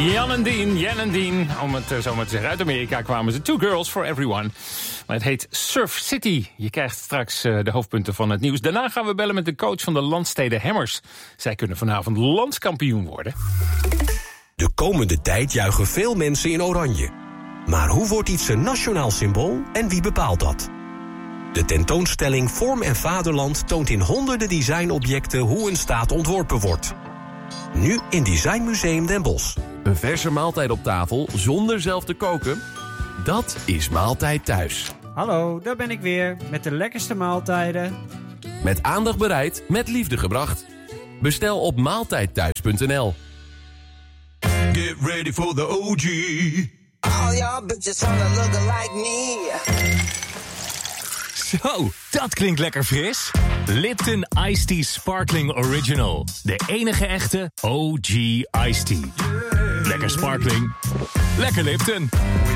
Jan en Dean, om het zo maar te zeggen. Uit Amerika kwamen ze. 2 Girls for Everyone. Maar het heet Surf City. Je krijgt straks de hoofdpunten van het nieuws. Daarna gaan we bellen met de coach van de Landstede Hammers. Zij kunnen vanavond landskampioen worden. De komende tijd juichen veel mensen in oranje. Maar hoe wordt iets een nationaal symbool en wie bepaalt dat? De tentoonstelling Vorm en Vaderland toont in honderden designobjecten hoe een staat ontworpen wordt. Nu in Designmuseum Den Bosch. Een verse maaltijd op tafel zonder zelf te koken? Dat is Maaltijd Thuis. Hallo, daar ben ik weer met de lekkerste maaltijden. Met aandacht bereid, met liefde gebracht. Bestel op maaltijdthuis.nl. Get ready for the OG. All y'all bitches wanna look like me. Zo, dat klinkt lekker fris. Lipton Iced Tea Sparkling Original. De enige echte OG Iced Tea. Lekker sparkling. Lekker Lipton.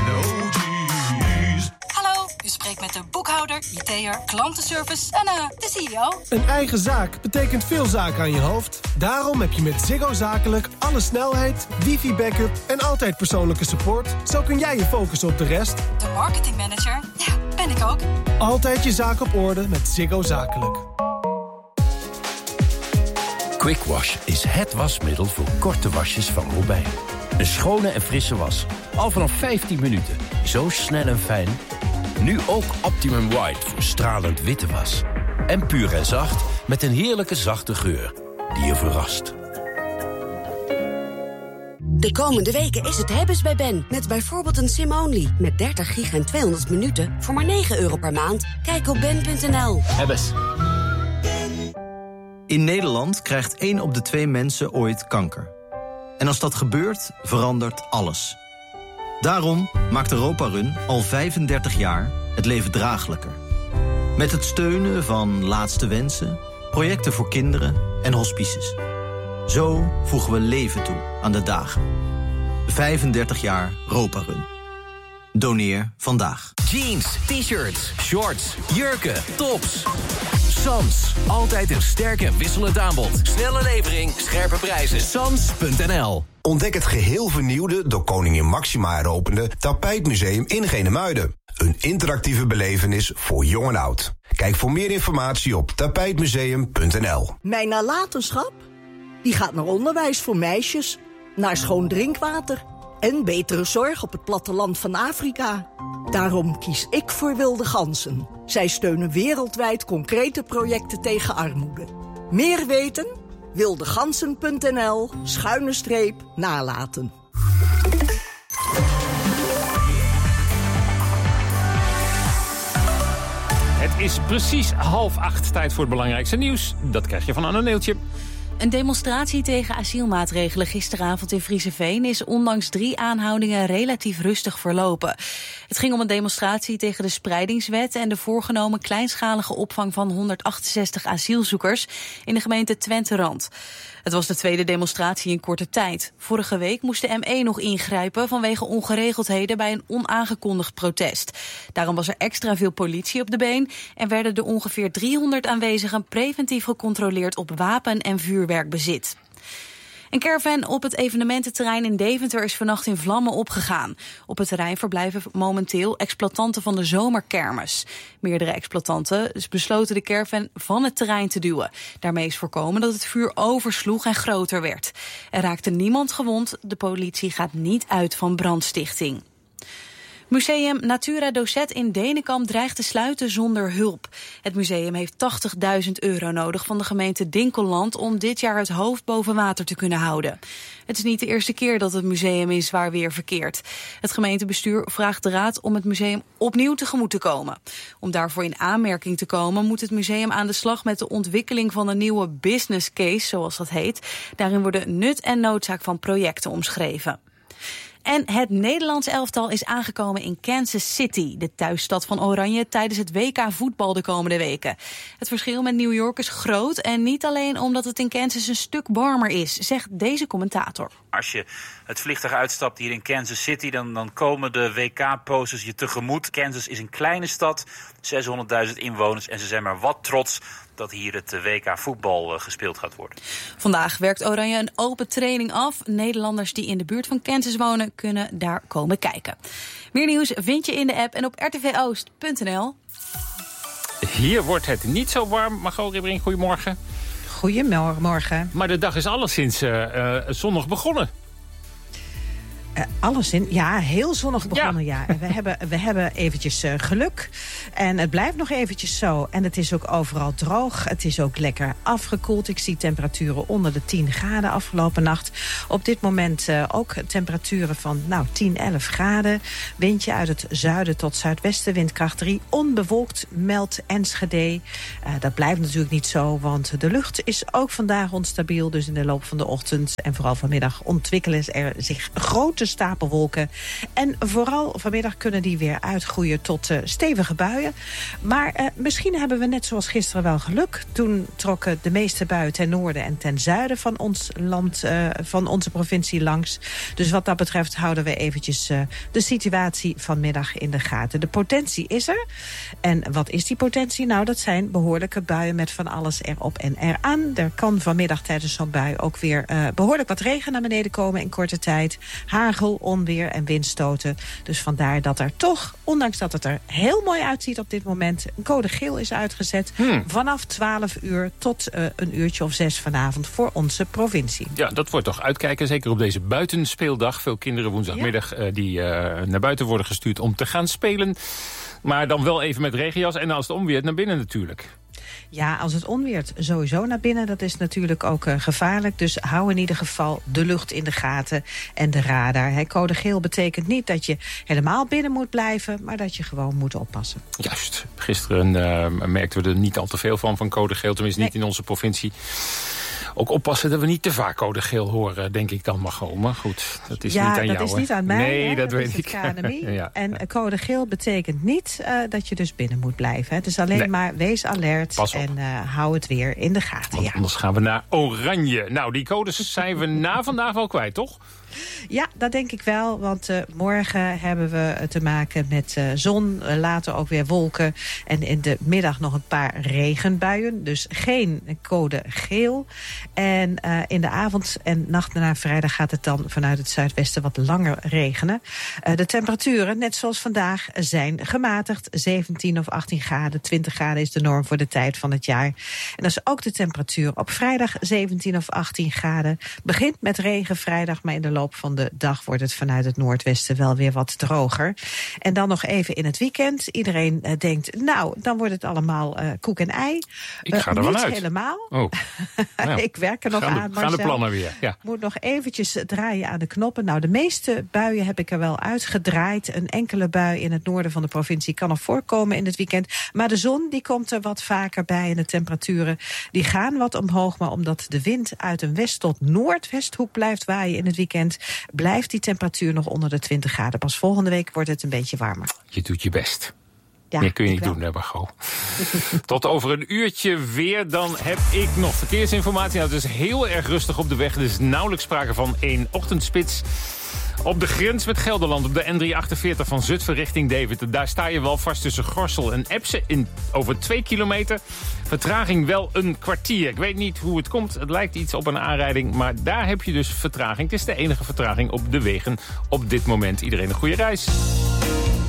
Hallo, u spreekt met de boekhouder, IT'er, klantenservice en de CEO. Een eigen zaak betekent veel zaken aan je hoofd. Daarom heb je met Ziggo Zakelijk alle snelheid, wifi-backup en altijd persoonlijke support. Zo kun jij je focussen op de rest. De marketingmanager, ja, ben ik ook. Altijd je zaak op orde met Ziggo Zakelijk. Quick Wash is het wasmiddel voor korte wasjes van Robijn. Een schone en frisse was. Al vanaf 15 minuten. Zo snel en fijn. Nu ook Optimum White voor stralend witte was. En puur en zacht met een heerlijke zachte geur die je verrast. De komende weken is het hebben's bij Ben. Met bijvoorbeeld een SIM-only. Met 30 gig en 200 minuten voor maar €9 per maand. Kijk op ben.nl. Hebbes. In Nederland krijgt 1 op de 2 mensen ooit kanker. En als dat gebeurt, verandert alles. Daarom maakt Europa Run al 35 jaar het leven draaglijker. Met het steunen van Laatste Wensen, projecten voor kinderen en hospices. Zo voegen we leven toe aan de dagen. 35 jaar Europa Run. Doneer vandaag. Jeans, t-shirts, shorts, jurken, tops. Sans, altijd een sterk en wisselend aanbod. Snelle levering, scherpe prijzen. Sans.nl. Ontdek het geheel vernieuwde, door koningin Máxima heropende Tapijtmuseum in Genemuiden. Een interactieve belevenis voor jong en oud. Kijk voor meer informatie op tapijtmuseum.nl. Mijn nalatenschap? Die gaat naar onderwijs voor meisjes, naar schoon drinkwater en betere zorg op het platteland van Afrika. Daarom kies ik voor Wilde Ganzen. Zij steunen wereldwijd concrete projecten tegen armoede. Meer weten? wildegansen.nl/nalaten. Het is precies 7:30, tijd voor het belangrijkste nieuws. Dat krijg je van Anne Neeltje. Een demonstratie tegen asielmaatregelen gisteravond in Frieseveen is ondanks 3 aanhoudingen relatief rustig verlopen. Het ging om een demonstratie tegen de spreidingswet en de voorgenomen kleinschalige opvang van 168 asielzoekers in de gemeente Twente-Rand. Het was de tweede demonstratie in korte tijd. Vorige week moest de ME nog ingrijpen vanwege ongeregeldheden bij een onaangekondigd protest. Daarom was er extra veel politie op de been en werden de ongeveer 300 aanwezigen preventief gecontroleerd op wapen- en vuurwerkbezit. Een caravan op het evenemententerrein in Deventer is vannacht in vlammen opgegaan. Op het terrein verblijven momenteel exploitanten van de zomerkermis. Meerdere exploitanten besloten de caravan van het terrein te duwen. Daarmee is voorkomen dat het vuur oversloeg en groter werd. Er raakte niemand gewond. De politie gaat niet uit van brandstichting. Museum Natura Docet in Denenkamp dreigt te sluiten zonder hulp. Het museum heeft €80.000 nodig van de gemeente Dinkeland om dit jaar het hoofd boven water te kunnen houden. Het is niet de eerste keer dat het museum in zwaar weer verkeert. Het gemeentebestuur vraagt de raad om het museum opnieuw tegemoet te komen. Om daarvoor in aanmerking te komen moet het museum aan de slag met de ontwikkeling van een nieuwe business case, zoals dat heet. Daarin worden nut en noodzaak van projecten omschreven. En het Nederlands elftal is aangekomen in Kansas City, de thuisstad van Oranje, tijdens het WK voetbal de komende weken. Het verschil met New York is groot en niet alleen omdat het in Kansas een stuk warmer is, zegt deze commentator. Als je het vliegtuig uitstapt hier in Kansas City, dan komen de WK-posters je tegemoet. Kansas is een kleine stad, 600.000 inwoners en ze zijn maar wat trots dat hier het WK voetbal gespeeld gaat worden. Vandaag werkt Oranje een open training af. Nederlanders die in de buurt van Kansas wonen kunnen daar komen kijken. Meer nieuws vind je in de app en op rtvoost.nl. Hier wordt het niet zo warm. Margot Ribbering, goedemorgen. Goedemorgen. Maar de dag is alleszins zonnig begonnen. Ja, heel zonnig begonnen, ja. We hebben eventjes geluk. En het blijft nog eventjes zo. En het is ook overal droog. Het is ook lekker afgekoeld. Ik zie temperaturen onder de 10 graden afgelopen nacht. Op dit moment ook temperaturen van 10, 11 graden. Windje uit het zuiden tot zuidwesten, windkracht 3. Onbewolkt, meldt Enschede. Dat blijft natuurlijk niet zo, want de lucht is ook vandaag onstabiel. Dus in de loop van de ochtend en vooral vanmiddag ontwikkelen er zich grote stapelwolken. En vooral vanmiddag kunnen die weer uitgroeien tot stevige buien. Maar misschien hebben we net zoals gisteren wel geluk. Toen trokken de meeste buien ten noorden en ten zuiden van ons land, van onze provincie langs. Dus wat dat betreft houden we eventjes de situatie vanmiddag in de gaten. De potentie is er. En wat is die potentie? Nou, dat zijn behoorlijke buien met van alles erop en eraan. Er kan vanmiddag tijdens zo'n bui ook weer behoorlijk wat regen naar beneden komen in korte tijd. Hagel, onweer en windstoten. Dus vandaar dat er toch, ondanks dat het er heel mooi uitziet op dit moment, een code geel is uitgezet. Vanaf 12 uur tot een uurtje of 6 vanavond voor onze provincie. Ja, dat wordt toch uitkijken, zeker op deze buitenspeeldag. Veel kinderen woensdagmiddag die naar buiten worden gestuurd om te gaan spelen. Maar dan wel even met regenjas en als het omweert naar binnen natuurlijk. Ja, als het onweert sowieso naar binnen, dat is natuurlijk ook gevaarlijk. Dus hou in ieder geval de lucht in de gaten en de radar. Code geel betekent niet dat je helemaal binnen moet blijven, maar dat je gewoon moet oppassen. Juist. Gisteren merkten we er niet al te veel van code geel, tenminste niet in onze provincie. Ook oppassen dat we niet te vaak code geel horen, denk ik dan, Margot. Maar goed, dat is niet aan jou. Ja, dat is niet aan mij. Nee, dat weet ik. Het KNMI. Ja. En code geel betekent niet dat je dus binnen moet blijven. Het is alleen maar wees alert en hou het weer in de gaten. Want anders gaan we naar oranje. Nou, die codes zijn we na vandaag wel kwijt, toch? Ja, dat denk ik wel, want morgen hebben we te maken met zon, later ook weer wolken en in de middag nog een paar regenbuien. Dus geen code geel. En in de avond en nacht naar vrijdag gaat het dan vanuit het zuidwesten wat langer regenen. De temperaturen, net zoals vandaag, zijn gematigd. 17 of 18 graden, 20 graden is de norm voor de tijd van het jaar. En dat is ook de temperatuur op vrijdag, 17 of 18 graden. Begint met regen vrijdag, maar in de loop van de dag wordt het vanuit het noordwesten wel weer wat droger. En dan nog even in het weekend. Iedereen denkt, dan wordt het allemaal koek en ei. Ik ga er wel uit. Niet helemaal. Oh. Nou, ik werk er nog aan, Marcel. Gaan de plannen weer. Ja. Moet nog eventjes draaien aan de knoppen. Nou, de meeste buien heb ik er wel uitgedraaid. Een enkele bui in het noorden van de provincie kan nog voorkomen in het weekend. Maar de zon die komt er wat vaker bij en de temperaturen die gaan wat omhoog. Maar omdat de wind uit een west tot noordwesthoek blijft waaien in het weekend, blijft die temperatuur nog onder de 20 graden. Pas volgende week wordt het een beetje warmer. Je doet je best. Ja, meer kun je niet doen, hè, Margot. Tot over een uurtje weer, dan heb ik nog verkeersinformatie. Nou, het is heel erg rustig op de weg. Er is nauwelijks sprake van één ochtendspits. Op de grens met Gelderland, op de N348 van Zutphen richting Deventer. Daar sta je wel vast tussen Gorssel en Epse in over 2 kilometer. Vertraging wel een kwartier. Ik weet niet hoe het komt. Het lijkt iets op een aanrijding, maar daar heb je dus vertraging. Het is de enige vertraging op de wegen op dit moment. Iedereen een goede reis.